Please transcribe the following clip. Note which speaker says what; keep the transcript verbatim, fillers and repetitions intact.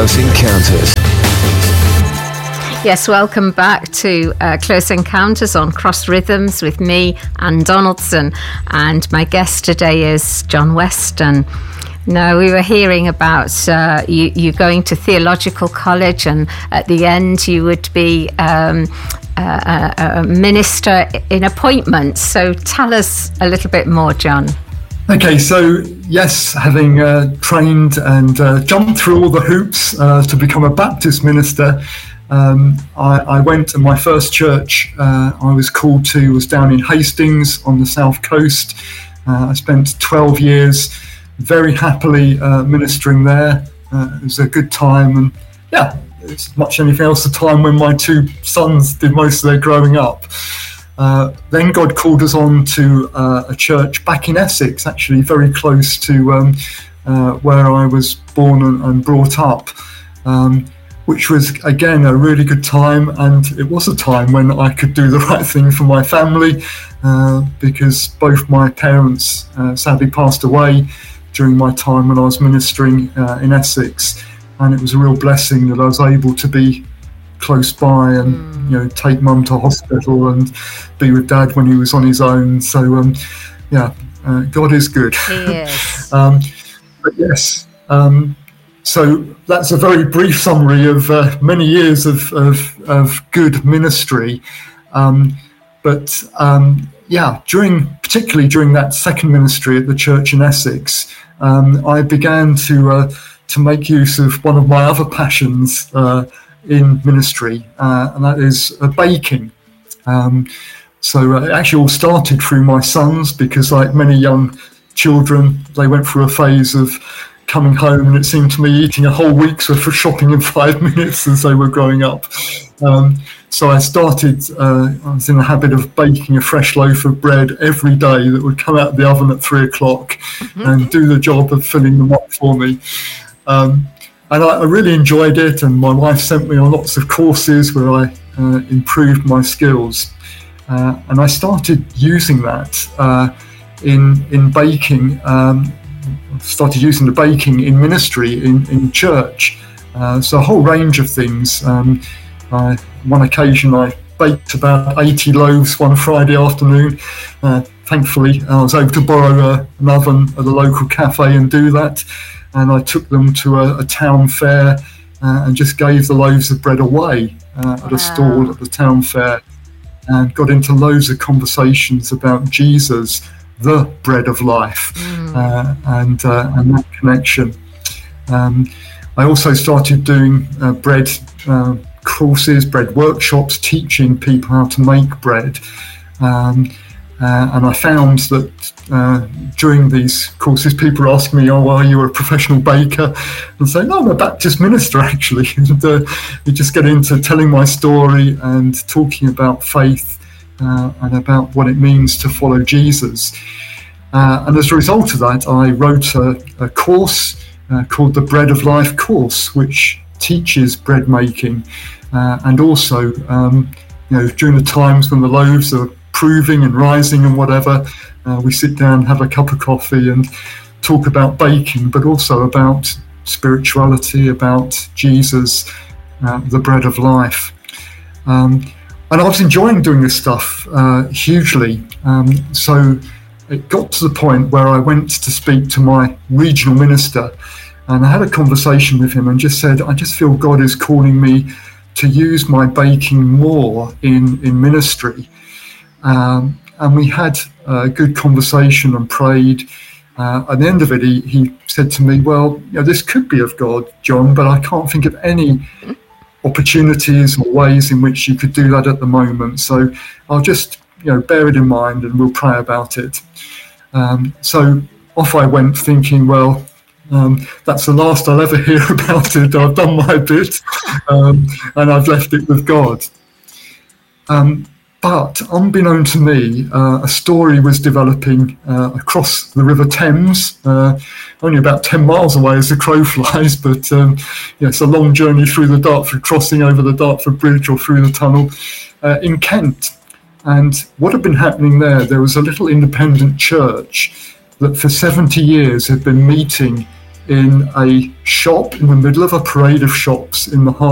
Speaker 1: Close Encounters.
Speaker 2: Yes, welcome back to uh, Close Encounters on Cross Rhythms with me, Anne Donaldson, and my guest today is John Weston. Now, we were hearing about uh, you, you going to theological college, and at the end you would be um, a, a minister in appointments. So tell us a little bit more, John.
Speaker 3: Okay, so yes, having uh, trained and uh, jumped through all the hoops uh, to become a Baptist minister, Um, I, I went, and my first church uh, I was called to was down in Hastings on the south coast. Uh, I spent twelve years very happily uh, ministering there. Uh, it was a good time, and yeah, it's much anything else, the time when my two sons did most of their growing up. Uh, then God called us on to uh, a church back in Essex, actually very close to um, uh, where I was born and, and brought up. Um, which was, again, a really good time, and it was a time when I could do the right thing for my family, uh, because both my parents uh, sadly passed away during my time when I was ministering uh, in Essex, and it was a real blessing that I was able to be close by and mm. you know, take mum to hospital and be with dad when he was on his own. So um, yeah, uh, God is good.
Speaker 2: He is.
Speaker 3: um, but yes. Um, So that's a very brief summary of uh, many years of, of, of good ministry. Um, but um, yeah, during particularly during that second ministry at the church in Essex, um, I began to uh, to make use of one of my other passions uh, in ministry, uh, and that is uh, baking. Um, so uh, it actually all started through my sons, because like many young children, they went through a phase of coming home and it seemed to me eating a whole week's worth of shopping in five minutes as they were growing up. Um, so I started, uh, I was in the habit of baking a fresh loaf of bread every day that would come out of the oven at three o'clock mm-hmm. and do the job of filling them up for me. Um, and I, I really enjoyed it, and my wife sent me on lots of courses where I uh, improved my skills. Uh, and I started using that uh, in, in baking. Um, started using the baking in ministry in, in church. Uh, so a whole range of things. Um, uh, one occasion I baked about eighty loaves one Friday afternoon. Uh, thankfully I was able to borrow a, an oven at a local cafe and do that. And I took them to a, a town fair uh, and just gave the loaves of bread away uh, at a wow. stall at the town fair, and got into loads of conversations about Jesus, the bread of life, mm. uh, and uh, and that connection. Um, I also started doing uh, bread uh, courses, bread workshops, teaching people how to make bread. Um, uh, and I found that uh, during these courses, people were asking me, "Oh, well, are you a professional baker?" And say, "No, I'm a Baptist minister, actually." And uh, you just get into telling my story and talking about faith. Uh, and about what it means to follow Jesus. Uh, and as a result of that, I wrote a, a course uh, called the Bread of Life course, which teaches bread making. Uh, and also, um, you know, during the times when the loaves are proving and rising and whatever, uh, we sit down, have a cup of coffee and talk about baking, but also about spirituality, about Jesus, uh, the bread of life. Um, And I was enjoying doing this stuff uh, hugely. Um, so it got to the point where I went to speak to my regional minister, and I had a conversation with him and just said, I just feel God is calling me to use my baking more in, in ministry. Um, and we had a good conversation and prayed. Uh, at the end of it, he, he said to me, well, you know, this could be of God, John, but I can't think of any opportunities or ways in which you could do that at the moment. So I'll just, you know, bear it in mind and we'll pray about it. Um, so off I went thinking, well, um, that's the last I'll ever hear about it. I've done my bit um, and I've left it with God. Um, but unbeknown to me, uh, a story was developing uh, across the River Thames, uh, only about ten miles away as the crow flies, but um, yeah, it's a long journey through the Dartford crossing, over the Dartford Bridge or through the tunnel uh, in Kent. And what had been happening there, there was a little independent church that for seventy years had been meeting in a shop in the middle of a parade of shops in the heart